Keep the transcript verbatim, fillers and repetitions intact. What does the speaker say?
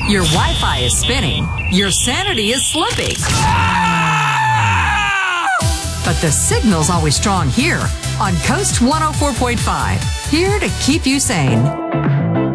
Your Wi-Fi is spinning. Your sanity is slipping. But the signal's always strong here on Coast one oh four point five. Here to keep you sane.